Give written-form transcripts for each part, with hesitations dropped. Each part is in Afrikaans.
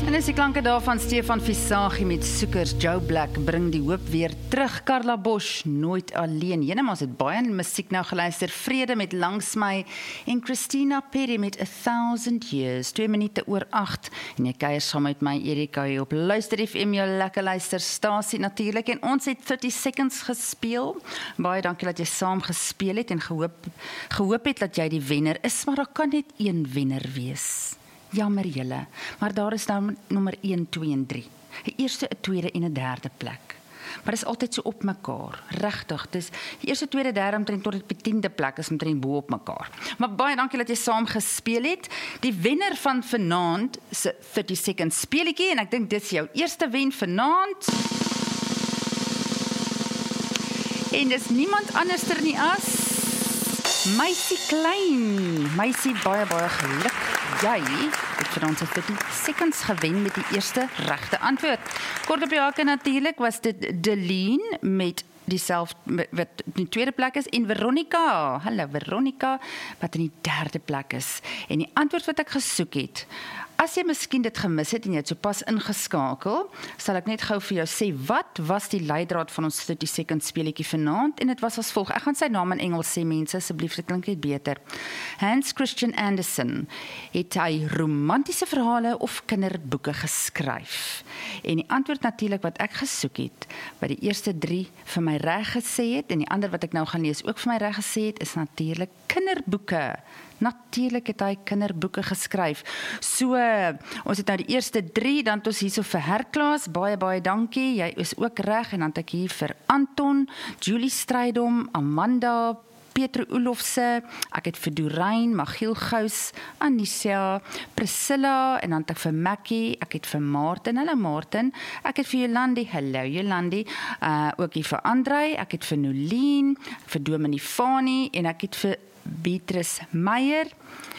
En is die klanke daar van Stefan Visagie met Soekers. Joe Black bring die hoop weer terug. Carla Bosch, Nooit Alleen. Jene, maar ons het baie musiek nou geluister. Vrede met Langs My en Christina Perry met 1000 Years. 2 minute oor 8. En jy kuier saam met my, Erika, hier op Luister FM, jou lekker luisterstasie natuurlik. En ons het 30 Seconds gespeel. Baie dankie dat jy saam gespeel het en gehoop het dat jy die wenner is, maar daar kan net een wenner wees. Jammer julle, maar daar is nou nommer 1, 2 en 3. 'n eerste, 'n tweede en 'n derde plek. Maar dit is altyd so op mekaar, regtig. Dis die eerste, tweede, derde omtrent tot die 10de plek is omtrent bo op mekaar. Maar baie dankie dat jy saam gespeel het. Die wenner van vanaand se 30 Seconds speletjie en ek dink dit is jou eerste wen vanaand. En dis niemand anderster nie as Meisie Klein. Meisie, baie geluk. Jy het vir ons 30 seconds gewen met die eerste regte antwoord. Kort op die hake natuurlik was dit Deline met wat in die tweede plek is en Veronica. Hallo Veronica, wat in die derde plek is. En die antwoord wat ek gesoek het, as jy miskien dit gemis het en jy het sopas ingeskakel, sal ek net gou vir jou sê, wat was die leidraad van ons 30 seconds speletjie vanaand? En dit was as volg. Ek gaan sy naam in Engels sê, mense, asseblief, dit klink net beter. Hans Christian Andersen het hy romantiese verhale of kinderboeke geskryf? En die antwoord natuurlik wat ek gesoek het, wat die eerste 3 vir my reg gesê het, en die ander wat ek nou gaan lees ook vir my reg gesê het, is natuurlik kinderboeke. Natuurlijk het hy kinderboeke geskryf. So, ons het nou die eerste 3, dan het ons hierso vir Herklaas, baie dankie, jy is ook reg, en dan het ek hier vir Anton, Julie Strydom, Amanda, Petro Olofse, ek het vir Doreen, Magiel Gous, Anisia, Priscilla, en dan het ek vir Mackie, ek het vir Martin, hallo Martin, ek het vir Jolandi, hallo Jolandi, ook hier vir Andrei, ek het vir Nolien, vir Dominie Fani, en ek het vir Beatrice Meyer,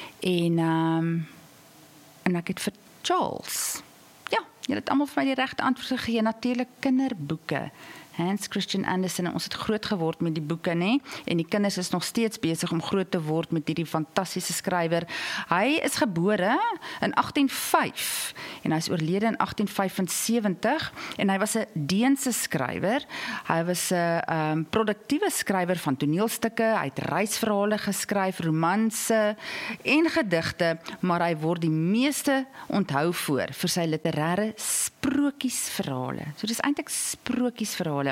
en ek het vir Charles. Ja, jy het allemaal vir my die regte antwoord gegee, natuurlijk kinderboeke. Hans Christian Andersen, en ons het groot geword met die boeke, nee? En die kinders is nog steeds besig om groot te word met hierdie fantastiese skrywer. Hy is gebore in 1805, en hy is oorlede in 1875, en hy was 'n Deense skrywer. Hy was 'n produktiewe skrywer van toneelstukke, hy het reisverhale geskryf, romanse en gedigte, maar hy word die meeste onthou vir sy literêre sprokiesverhale. So dis eintlik sprokiesverhale.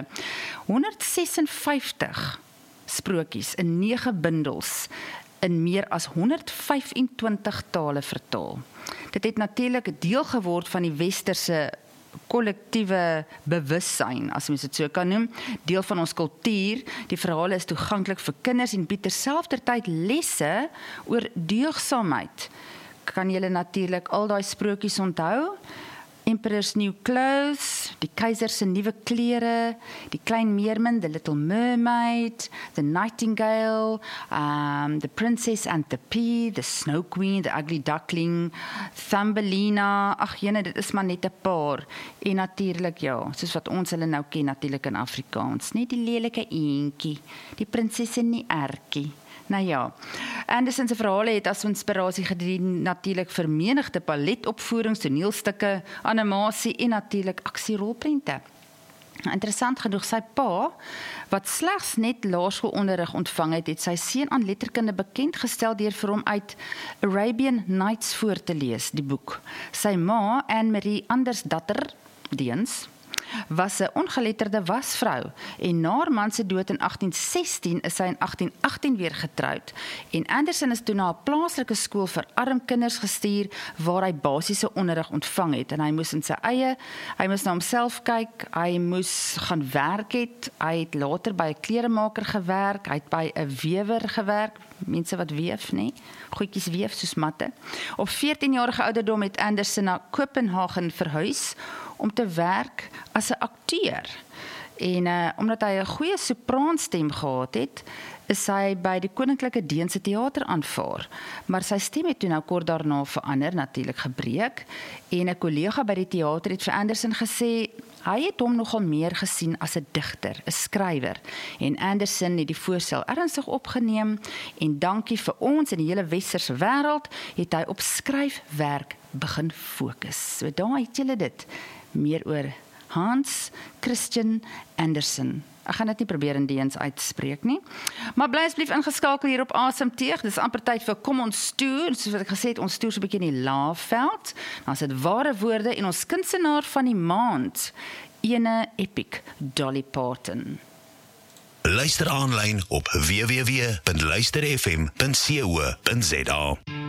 156 sprokies in 9 bundels in meer as 125 tale vertaal. Dit het natuurlik deel geword van die westerse kollektiewe bewussyn, as mens dit so kan noem, deel van ons kultuur. Die verhale is toeganklik vir kinders en bied terselfdertyd lesse oor deugdsaamheid. Kan julle natuurlik al daai sprokies onthou? Emperor's New Clothes, die keizer se nuwe klere, die klein meermin, The Little Mermaid, The Nightingale, The Princess and the Pea, The Snow Queen, The Ugly Duckling, Thumbelina, ag jene, dit is maar net 'n paar. En natuurlik ja, soos wat ons hulle nou ken natuurlik in Afrikaans, net die lelike eentjie, die prinses en die ertjie. Nou ja, Andersen se verhale het as inspirasie gedien natuurlik vir menigte balletopvoerings, toneelstukke, animasie en natuurlik aksierolprente. Interessant genoeg, sy pa, wat slegs net laerskoolonderrig ontvang het sy seun aan letterkunde bekend gestel deur vir hom uit Arabian Nights voor te lees, die boek. Sy ma, Anne-Marie Andersdatter, Deens, was 'n ongeletterde wasvrou en na haar man se dood in 1816 is sy in 1818 weer getroud en Andersen is toe na 'n plaaslike skool vir arm kinders gestuur waar hy basiese onderrig ontvang het en hy moes na homself kyk, hy moes gaan werk het, hy het later by 'n kleremaker gewerk, hy het by 'n wewer gewerk, mense wat weef, nee, goedjies weef soos matte. Op 14-jarige ouderdom het Andersen na Kopenhagen verhuis om te werk as 'n akteur. En omdat hy 'n goeie sopraanstem gehad het, is hy by die Koninklike Deense Theater aanvaar. Maar sy stem het toe nou kort daarna verander, natuurlik gebreek. En 'n kollega by die teater het vir Anderson gesê, hy het hom nogal meer gesien as 'n digter, 'n skrywer. En Anderson het die voorstel ernstig opgeneem en dankie vir ons in die hele westerse wêreld het hy op skryfwerk begin fokus. So daar het julle dit. Meer oor Hans Christian Andersen. Ek gaan dit nie probeer in Deens uitspreek nie. Maar bly asseblief ingeskakel hier op Asemteug. Dis amper tyd vir Kom ons toer. Soos wat ek gesê het, ons toer so 'n bietjie in die Laagveld. Dan is dit ware woorde en ons kunstenaar van die maand, ene Epic Dolly Parton. Luister aanlyn op www.luisterfm.co.za.